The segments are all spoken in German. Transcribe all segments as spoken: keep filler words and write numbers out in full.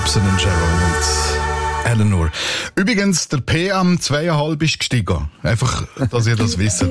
Gibson und Jerome und Eleanor. Übrigens, der P M zwei Komma fünf ist gestiegen. Einfach, dass ihr das wisst.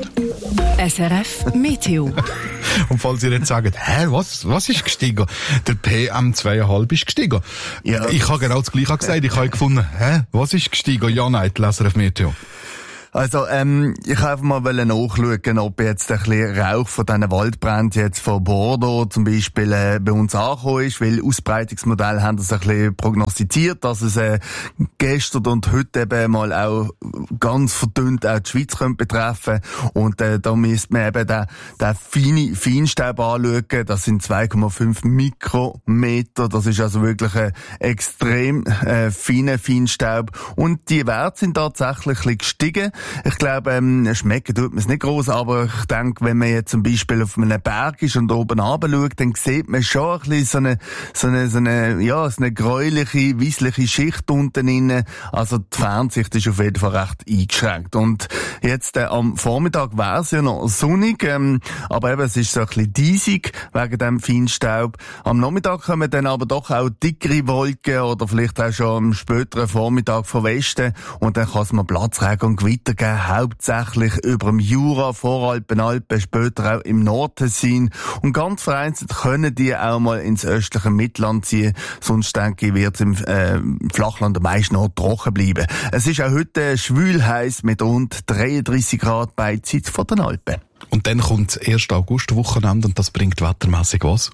S R F Meteo. Und falls ihr jetzt sagt, hä, was, was ist gestiegen? Der P M zwei Komma fünf ist gestiegen. Ja. Ich habe genau das Gleiche gesagt. Ich habe gefunden, hä, was ist gestiegen? Ja, nein, die S R F Meteo. Also, ähm, ich wollte einfach mal nachschauen, ob jetzt ein bisschen Rauch von diesen Waldbränden jetzt von Bordeaux zum Beispiel äh, bei uns angekommen ist, weil Ausbreitungsmodelle haben das ein bisschen prognostiziert, dass es äh, gestern und heute eben mal auch ganz verdünnt auch die Schweiz könnte betreffen. Und äh, da müsste man eben den, den feinen Feinstaub anschauen. Das sind zwei Komma fünf Mikrometer. Das ist also wirklich ein extrem äh, feiner Feinstaub. Und die Werte sind tatsächlich ein bisschen gestiegen. Ich glaube, ähm, schmecken tut man es nicht gross, aber ich denke, wenn man jetzt zum Beispiel auf einem Berg ist und oben runter schaut, dann sieht man schon ein bisschen so eine, so eine, so eine, ja, so eine gräuliche, weissliche Schicht unten drin. Also die Fernsicht ist auf jeden Fall recht eingeschränkt. Und jetzt äh, am Vormittag wäre es ja noch sonnig, ähm, aber eben, es ist so ein bisschen diesig wegen dem Feinstaub. Am Nachmittag kommen dann aber doch auch dickere Wolken oder vielleicht auch schon am späteren Vormittag von Westen und dann kann es mal Platzregen und Gewitter geben, hauptsächlich über dem Jura, Voralpen, Alpen, später auch im Nordtessin. Und ganz vereinzelt können die auch mal ins östliche Mittelland ziehen, sonst denke ich, wird es im äh, Flachland meist noch trocken bleiben. Es ist auch heute schwül heiß mit rund dreiunddreissig Grad beidseits von den Alpen. Und dann kommt das erste August-Wochenende und das bringt wettermässig was?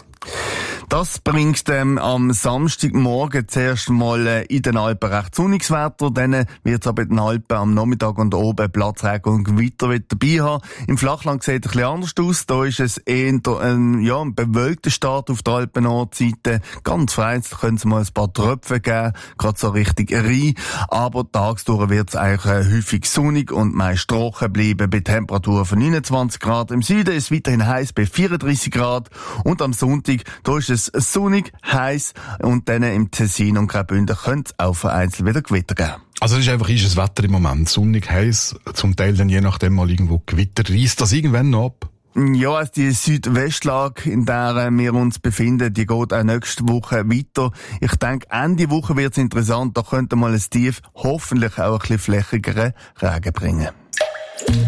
Das bringt ähm, am Samstagmorgen zuerst mal äh, in den Alpen recht sonniges Wetter, dann wird es aber in den Alpen am Nachmittag und oben Platzregen und Gewitter wieder dabei haben. Im Flachland sieht es ein bisschen anders aus, da ist es eher ein, ja, ein bewölkter Start auf der Alpen-Nordseite. Ganz vereinzelt können es mal ein paar Tröpfe geben, gerade so richtig rein, aber tagsdurch wird es eigentlich äh, häufig sonnig und meist trocken bleiben bei Temperaturen von neunundzwanzig Grad. Im Süden ist es weiterhin heiß bei vierunddreissig Grad und am Sonntag, da ist es sonnig, heiß und dann im Tessin und Graubünden könnte es auch vereinzelt wieder Gewitter geben. Also das ist einfach ist das Wetter im Moment. Sonnig, heiß, zum Teil dann je nachdem mal irgendwo Gewitter. Reisst das irgendwann noch ab? Ja, also die Südwestlage, in der wir uns befinden, die geht auch nächste Woche weiter. Ich denke, Ende Woche wird es interessant. Da könnte mal ein Tief hoffentlich auch ein bisschen flächigeren Regen bringen.